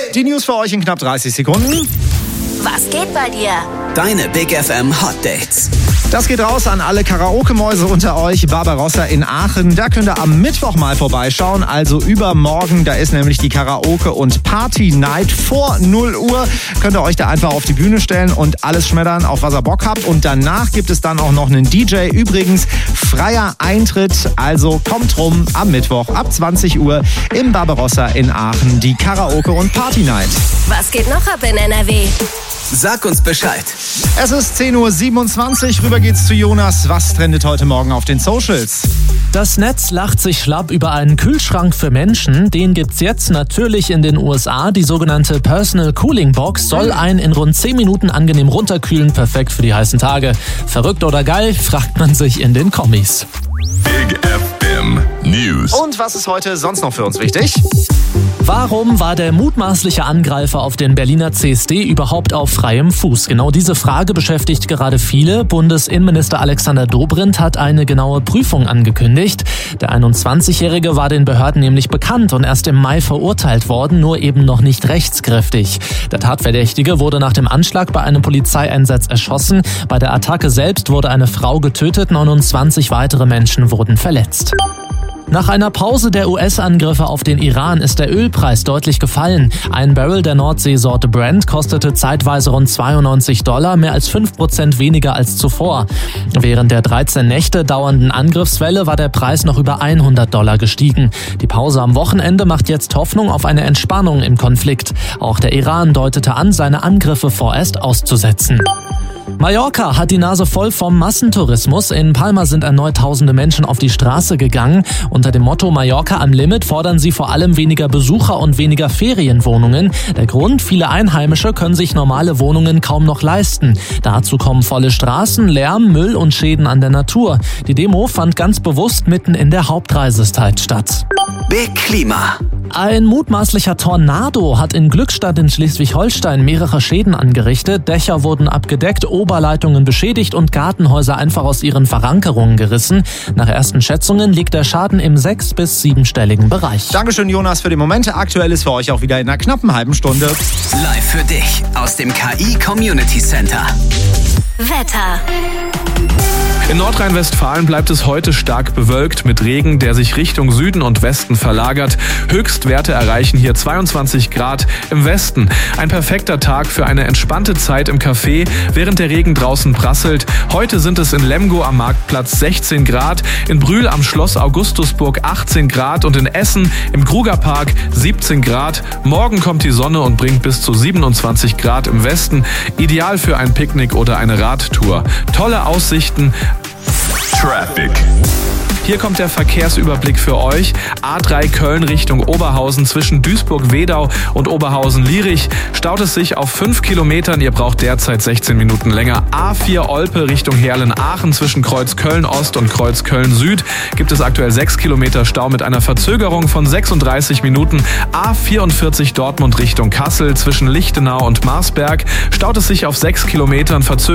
Die News für euch in knapp 30 Sekunden. Was geht bei dir? Deine Big FM Hot Dates. Das geht raus an alle Karaoke-Mäuse unter euch. Barbarossa in Aachen, da könnt ihr am Mittwoch mal vorbeischauen. Also übermorgen, da ist nämlich die Karaoke- und Party-Night vor 0 Uhr. Könnt ihr euch da einfach auf die Bühne stellen und alles schmettern, auf was ihr Bock habt. Und danach gibt es dann auch noch einen DJ. Übrigens, freier Eintritt. Also kommt rum am Mittwoch ab 20 Uhr im Barbarossa in Aachen. Die Karaoke- und Party-Night. Was geht noch ab in NRW? Sag uns Bescheid. Es ist 10.27 Uhr, rüber geht's zu Jonas. Was trendet heute Morgen auf den Socials? Das Netz lacht sich schlapp über einen Kühlschrank für Menschen. Den gibt's jetzt natürlich in den USA. Die sogenannte Personal Cooling Box soll einen in rund 10 Minuten angenehm runterkühlen. Perfekt für die heißen Tage. Verrückt oder geil, fragt man sich in den Kommis. Big FM News. Und was ist heute sonst noch für uns wichtig? Warum war der mutmaßliche Angreifer auf den Berliner CSD überhaupt auf freiem Fuß? Genau diese Frage beschäftigt gerade viele. Bundesinnenminister Alexander Dobrindt hat eine genaue Prüfung angekündigt. Der 21-Jährige war den Behörden nämlich bekannt und erst im Mai verurteilt worden, nur eben noch nicht rechtskräftig. Der Tatverdächtige wurde nach dem Anschlag bei einem Polizeieinsatz erschossen. Bei der Attacke selbst wurde eine Frau getötet, 29 weitere Menschen wurden verletzt. Nach einer Pause der US-Angriffe auf den Iran ist der Ölpreis deutlich gefallen. Ein Barrel der Nordseesorte Brent kostete zeitweise rund $92, mehr als 5% weniger als zuvor. Während der 13 Nächte dauernden Angriffswelle war der Preis noch über $100 gestiegen. Die Pause am Wochenende macht jetzt Hoffnung auf eine Entspannung im Konflikt. Auch der Iran deutete an, seine Angriffe vorerst auszusetzen. Mallorca hat die Nase voll vom Massentourismus. In Palma sind erneut tausende Menschen auf die Straße gegangen. Unter dem Motto Mallorca am Limit fordern sie vor allem weniger Besucher und weniger Ferienwohnungen. Der Grund, viele Einheimische können sich normale Wohnungen kaum noch leisten. Dazu kommen volle Straßen, Lärm, Müll und Schäden an der Natur. Die Demo fand ganz bewusst mitten in der Hauptreisezeit statt. Big Klima. Ein mutmaßlicher Tornado hat in Glückstadt in Schleswig-Holstein mehrere Schäden angerichtet. Dächer wurden abgedeckt, Oberleitungen beschädigt und Gartenhäuser einfach aus ihren Verankerungen gerissen. Nach ersten Schätzungen liegt der Schaden im 6- bis 7-stelligen Bereich. Dankeschön, Jonas, für die Momente. Aktuell ist für euch auch wieder in einer knappen halben Stunde. Live für dich aus dem KI Community Center. Wetter. In Nordrhein-Westfalen bleibt es heute stark bewölkt mit Regen, der sich Richtung Süden und Westen verlagert. Höchstwerte erreichen hier 22 Grad im Westen. Ein perfekter Tag für eine entspannte Zeit im Café, während der Regen draußen prasselt. Heute sind es in Lemgo am Marktplatz 16 Grad, in Brühl am Schloss Augustusburg 18 Grad und in Essen im Krugerpark 17 Grad. Morgen kommt die Sonne und bringt bis zu 27 Grad im Westen. Ideal für ein Picknick oder eine Radtour. Tolle Aussichten. Traffic. Hier kommt der Verkehrsüberblick für euch. A3 Köln Richtung Oberhausen zwischen Duisburg-Wedau und Oberhausen-Lierich staut es sich auf 5 Kilometern. Ihr braucht derzeit 16 Minuten länger. A4 Olpe Richtung Heerlen-Aachen zwischen Kreuz Köln-Ost und Kreuz Köln-Süd gibt es aktuell 6 Kilometer Stau mit einer Verzögerung von 36 Minuten. A44 Dortmund Richtung Kassel zwischen Lichtenau und Marsberg staut es sich auf 6 Kilometern Verzögerung